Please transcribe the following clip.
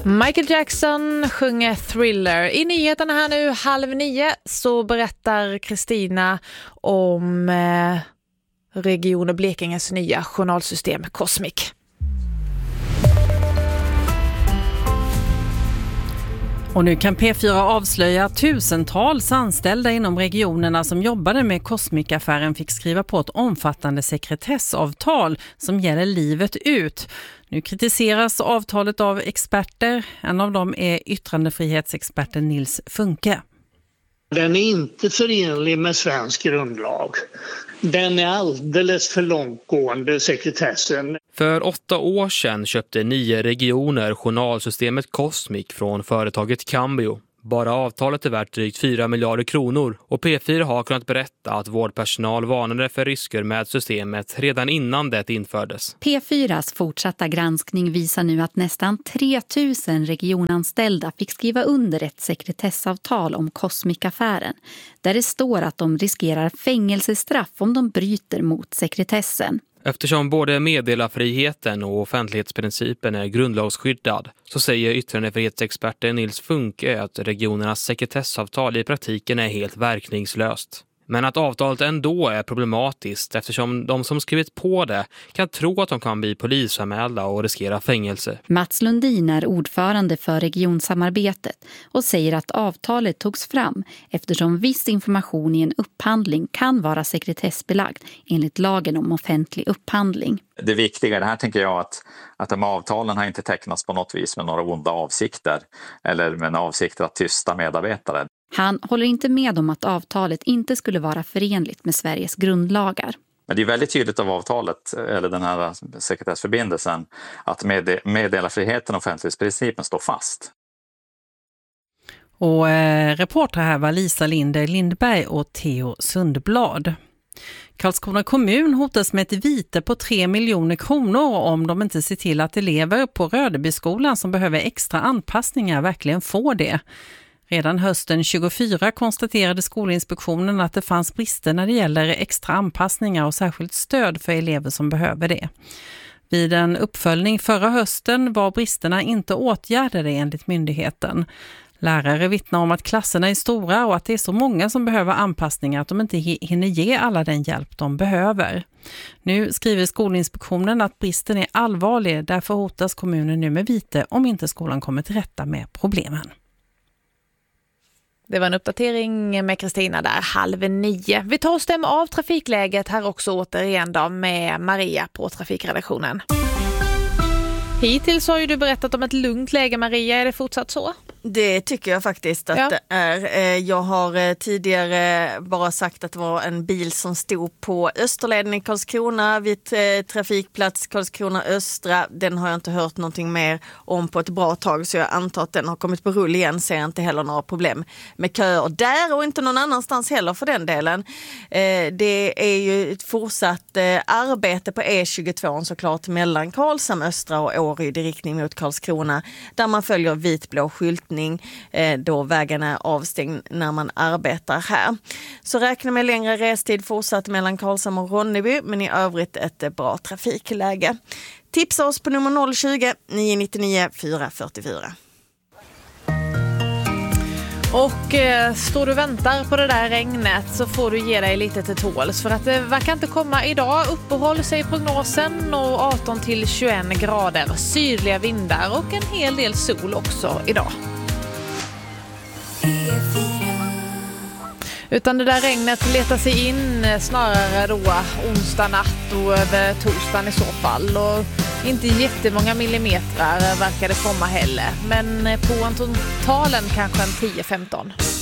Michael Jackson sjunger Thriller. I nyheterna här nu 8:30 så berättar Kristina om Region Blekinges nya journalsystem Cosmic. Och nu kan P4 avslöja tusentals anställda inom regionerna som jobbade med Cosmic-affären fick skriva på ett omfattande sekretessavtal som gäller livet ut. Nu kritiseras avtalet av experter. En av dem är yttrandefrihetsexperten Nils Funke. Den är inte förenlig med svensk grundlag. Den är alldeles för långtgående, sekretessen. För 8 år sedan köpte 9 regioner journalsystemet Cosmic från företaget Cambio. Bara avtalet är värt drygt 4 miljarder kronor och P4 har kunnat berätta att vårdpersonal varnade för risker med systemet redan innan det infördes. P4s fortsatta granskning visar nu att nästan 3000 regionanställda fick skriva under ett sekretessavtal om Cosmic-affären, där det står att de riskerar fängelsestraff om de bryter mot sekretessen. Eftersom både meddelarfriheten och offentlighetsprincipen är grundlagsskyddad så säger yttrandefrihetsexperten Nils Funke att regionernas sekretessavtal i praktiken är helt verkningslöst. Men att avtalet ändå är problematiskt eftersom de som skrivit på det kan tro att de kan bli polisanmälda och riskera fängelse. Mats Lundin är ordförande för regionsamarbetet och säger att avtalet togs fram eftersom viss information i en upphandling kan vara sekretessbelagd enligt lagen om offentlig upphandling. Det viktiga i det här tänker jag att de avtalen har inte tecknats på något vis med några onda avsikter eller med en avsikt att tysta medarbetare. Han håller inte med om att avtalet inte skulle vara förenligt med Sveriges grundlagar. Men det är väldigt tydligt av avtalet, eller den här sekretessförbindelsen, att meddelarfriheten och offentlighetsprincipen står fast. Och reporter här var Lisa Linder Lindberg och Theo Sundblad. Karlskrona kommun hotas med ett vite på 3 miljoner kronor om de inte ser till att elever på Rödebyskolan som behöver extra anpassningar verkligen får det. Redan hösten 2024 konstaterade Skolinspektionen att det fanns brister när det gäller extra anpassningar och särskilt stöd för elever som behöver det. Vid en uppföljning förra hösten var bristerna inte åtgärdade enligt myndigheten. Lärare vittnar om att klasserna är stora och att det är så många som behöver anpassningar att de inte hinner ge alla den hjälp de behöver. Nu skriver Skolinspektionen att bristen är allvarlig, därför hotas kommunen nu med vite om inte skolan kommer till rätta med problemen. Det var en uppdatering med Kristina där 8:30. Vi tar och stämmer av trafikläget här också återigen då med Maria på trafikredaktionen. Hittills har ju du berättat om ett lugnt läge, Maria. Är det fortsatt så? Det tycker jag faktiskt att det är. Jag har tidigare bara sagt att det var en bil som stod på Österleden i Karlskrona vid trafikplats Karlskrona Östra. Den har jag inte hört någonting mer om på ett bra tag, så jag antar att den har kommit på rull igen. Ser inte heller några problem med köer där och inte någon annanstans heller för den delen. Det är ju ett fortsatt arbete på E22 såklart mellan Karlshamn Östra och Åryd i riktning mot Karlskrona, där man följer vitblå skyltning då vägen är avstängd när man arbetar här. Så räkna med längre restid fortsatt mellan Karlshamn och Ronneby, men i övrigt ett bra trafikläge. Tipsa oss på nummer 020 999 444. Och står du och väntar på det där regnet så får du ge dig lite till tåls, för att det verkar inte komma idag. Uppehåll sig prognosen och 18 till 21 grader, sydliga vindar och en hel del sol också idag. Utan det där regnet letar sig in snarare då onsdag natt och över torsdagen i så fall. Och inte jättemånga millimeter verkar det komma heller. Men på totalen kanske en 10-15.